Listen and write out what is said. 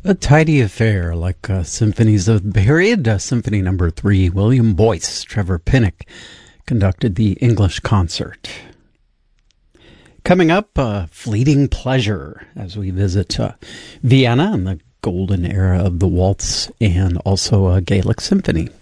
A tidy affair, like symphonies of the period. Symphony number 3, William Boyce, Trevor Pinnock conducted the English concert. Coming up, Fleeting Pleasure, as we visit Vienna and the golden era of the waltz and also a Gaelic symphony.